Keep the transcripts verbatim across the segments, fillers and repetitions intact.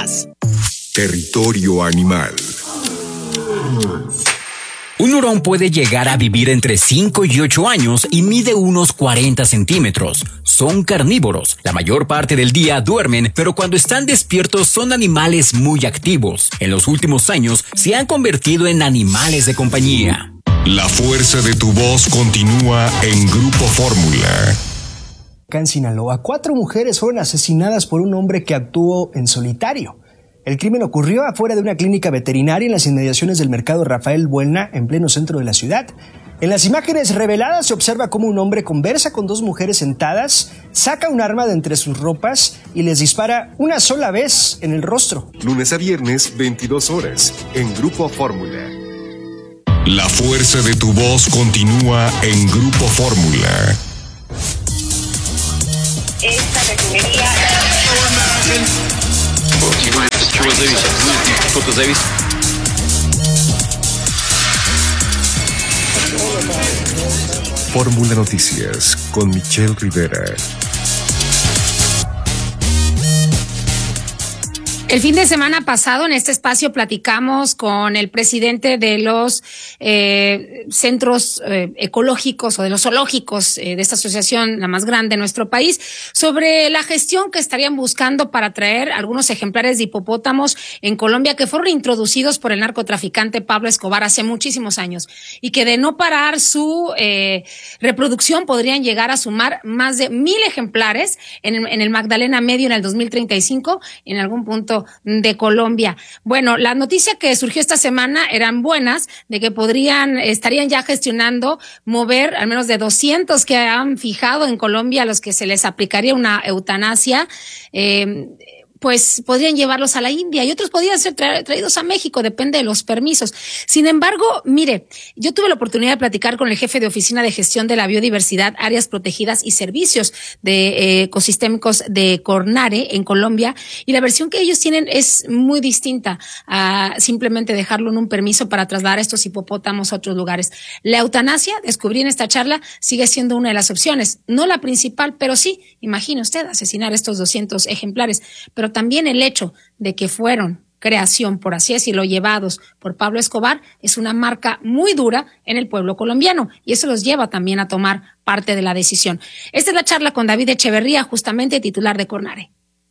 más. Territorio animal. Un hurón puede llegar a vivir entre cinco y ocho años y mide unos cuarenta centímetros. Son carnívoros. La mayor parte del día duermen, pero cuando están despiertos son animales muy activos. En los últimos años se han convertido en animales de compañía. La fuerza de tu voz continúa en Grupo Fórmula. Acá en Sinaloa, cuatro mujeres fueron asesinadas por un hombre que actuó en solitario. El crimen ocurrió afuera de una clínica veterinaria en las inmediaciones del mercado Rafael Buelna, en pleno centro de la ciudad. En las imágenes reveladas se observa cómo un hombre conversa con dos mujeres sentadas, saca un arma de entre sus ropas y les dispara una sola vez en el rostro. Lunes a viernes, veintidós horas, en Grupo Fórmula. La fuerza de tu voz continúa en Grupo Fórmula. Esta refinería... Чего зависит? Что-то зависит. Fórmula Noticias con Michelle Rivera. El fin de semana pasado en este espacio platicamos con el presidente de los eh, centros eh, ecológicos o de los zoológicos eh, de esta asociación, la más grande de nuestro país, sobre la gestión que estarían buscando para traer algunos ejemplares de hipopótamos en Colombia que fueron introducidos por el narcotraficante Pablo Escobar hace muchísimos años y que de no parar su eh, reproducción podrían llegar a sumar más de mil ejemplares en el, en el Magdalena Medio en el dos mil treinta y cinco, en algún punto de Colombia. Bueno, la noticia que surgió esta semana eran buenas, de que podrían, estarían ya gestionando mover al menos de doscientos que han fijado en Colombia a los que se les aplicaría una eutanasia, eh, pues podrían llevarlos a la India y otros podrían ser tra- traídos a México, depende de los permisos. Sin embargo, mire, yo tuve la oportunidad de platicar con el jefe de Oficina de Gestión de la Biodiversidad, Áreas Protegidas y Servicios de eh, Ecosistémicos de Cornare, en Colombia, y la versión que ellos tienen es muy distinta a simplemente dejarlo en un permiso para trasladar a estos hipopótamos a otros lugares. La eutanasia, descubrí en esta charla, sigue siendo una de las opciones, no la principal, pero sí, imagine usted, asesinar estos doscientos ejemplares, pero también el hecho de que fueron creación, por así decirlo, llevados por Pablo Escobar, es una marca muy dura en el pueblo colombiano y eso los lleva también a tomar parte de la decisión. Esta es la charla con David Echeverría, justamente titular de Cornare.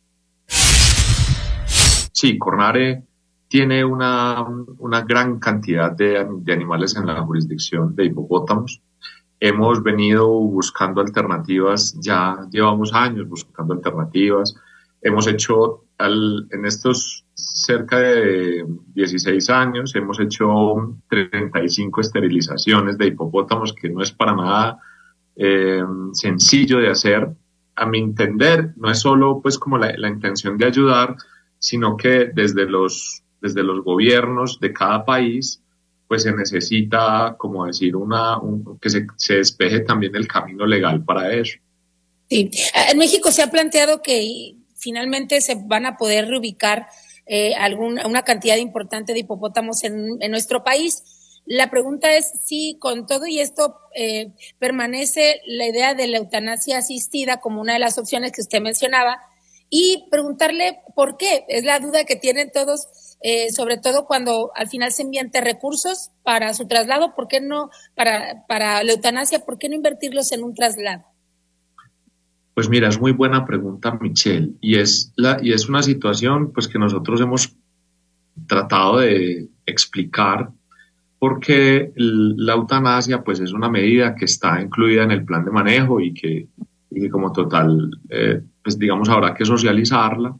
Sí, Cornare tiene una, una gran cantidad de, de animales en la jurisdicción de hipopótamos. Hemos venido buscando alternativas, ya llevamos años buscando alternativas. Hemos hecho, al, en estos cerca de dieciséis años, hemos hecho treinta y cinco esterilizaciones de hipopótamos, que no es para nada eh, sencillo de hacer. A mi entender, no es solo pues como la, la intención de ayudar, sino que desde los, desde los gobiernos de cada país, pues se necesita, como decir, una, un, que se, se despeje también el camino legal para eso. Sí, en México se ha planteado que finalmente se van a poder reubicar eh, alguna, una cantidad importante de hipopótamos en, en nuestro país. La pregunta es si con todo y esto eh, permanece la idea de la eutanasia asistida como una de las opciones que usted mencionaba, y preguntarle por qué. Es la duda que tienen todos, eh, sobre todo cuando al final se envían recursos para su traslado. ¿Por qué no, para, para la eutanasia, por qué no invertirlos en un traslado? Pues mira, es muy buena pregunta, Michelle, y es la y es una situación pues que nosotros hemos tratado de explicar, porque la eutanasia pues es una medida que está incluida en el plan de manejo y que, y que como total eh, pues digamos habrá que socializarla,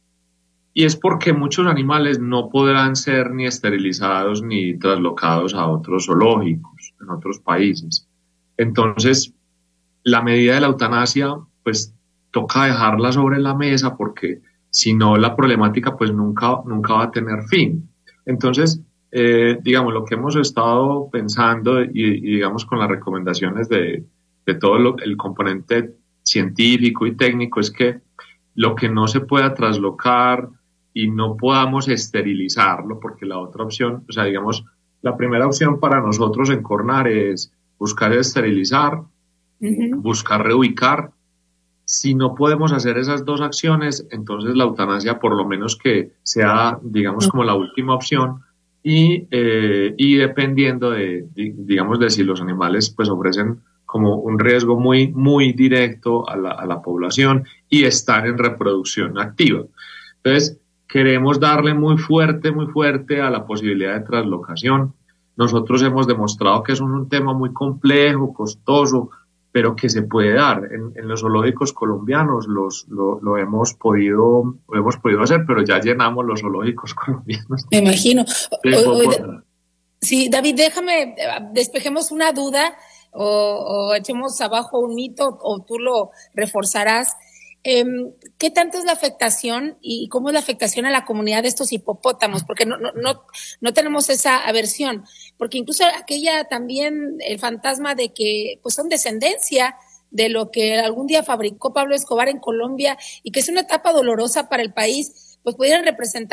y es porque muchos animales no podrán ser ni esterilizados ni traslocados a otros zoológicos en otros países. Entonces la medida de la eutanasia pues toca dejarla sobre la mesa, porque si no la problemática pues nunca, nunca va a tener fin. Entonces, eh, digamos, lo que hemos estado pensando y, y digamos con las recomendaciones de, de todo lo, el componente científico y técnico es que lo que no se pueda traslocar y no podamos esterilizarlo, porque la otra opción, o sea, digamos, la primera opción para nosotros en Cornare es buscar esterilizar, uh-huh. buscar reubicar. Si no podemos hacer esas dos acciones, entonces la eutanasia por lo menos que sea, digamos, como la última opción y, eh, y dependiendo de, digamos, de si los animales pues ofrecen como un riesgo muy, muy directo a la, a la población y están en reproducción activa. Entonces, queremos darle muy fuerte, muy fuerte a la posibilidad de traslocación. Nosotros hemos demostrado que es un, un tema muy complejo, costoso, pero que se puede dar. En, en los zoológicos colombianos los, lo, lo, hemos podido, lo hemos podido hacer, pero ya llenamos los zoológicos colombianos. Me imagino. Sí, o, o, sí, David, déjame, despejemos una duda o, o echemos abajo un mito o tú lo reforzarás. Eh, ¿Qué tanto es la afectación y cómo es la afectación a la comunidad de estos hipopótamos? Porque no, no, no, no tenemos esa aversión, porque incluso aquella también, el fantasma de que pues son descendencia de lo que algún día fabricó Pablo Escobar en Colombia y que es una etapa dolorosa para el país, pues pudieran representar